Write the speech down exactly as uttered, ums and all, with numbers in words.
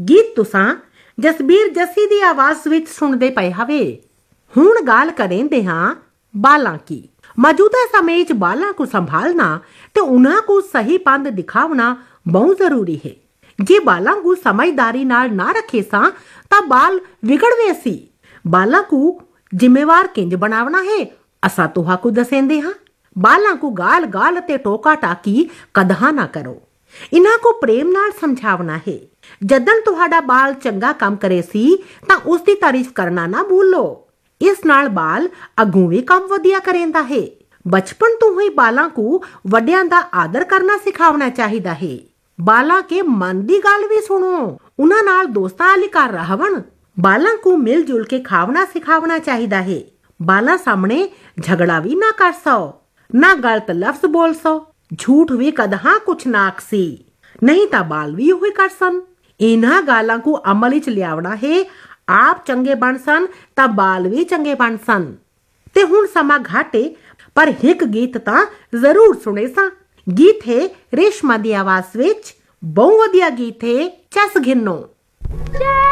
गीत तुसां जसबीर जस्सी दी आवाज विच सुणदे पए हवे। हुण गाल करेंदे हां बालां की। मौजूदा समय च बालां को संभालना ते उन्हां को सही पंध दिखावना बहुत जरूरी है। जे बालां को समझदारी नाल ना रखे सां तां बाल विगड़वे सी। बालां को जिम्मेवार किंज बनावना है असां तुहाकू दसेंदे हां। बालां को गाल गाल ते टोका टाकी कदहा ना करो। इन्हां को प्रेम नाल समझावना है। जदन तुहाडा बाल चंगा काम करे सी तां उसदी तारीफ करना ना भूलो। इस नाल बाल अगों भी काम वधिया करेंदा है। बचपन तो ही बालां को वड्डियां दा आदर करना सिखावना चाहिदा है। बालां के मन दी गल भी सुनो, उन्हां नाल दोस्तां वाली कर रहवन। बालां को मिलजुल के खावना सिखावना चाहिदा है। बालां सामने झगड़ा भी ना कर सो, ना गलत लफ्ज बोल सो, झूठ भी कदहा कुछ ना आखसी, नहीं ता बाल भी उही कर सन। इन्हां गालां को अमल विच लियावना है। आप चंगे बन सन ता बाल भी चंगे बन सन। ते हुण समा घाटे पर हिक गीत तां जरूर सुने सा। गीत है रेशमा दी आवाज विच। बहुत वधिया गीत है, चस घिन्नो।